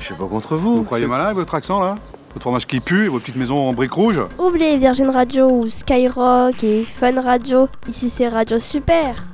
Je suis pas contre vous. Vous croyez malin avec votre accent là? Votre fromage qui pue et vos petites maisons en briques rouges? Oubliez Virgin Radio ou Skyrock et Fun Radio. Ici c'est Radio Super.